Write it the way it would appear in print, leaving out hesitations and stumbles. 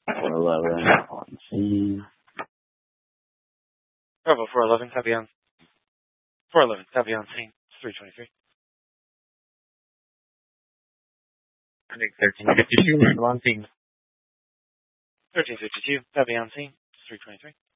411 on scene. Bravo 411, copy on. 411, copy on scene. It's 323. I think 1352 on scene. 1352, copy on scene. It's 323.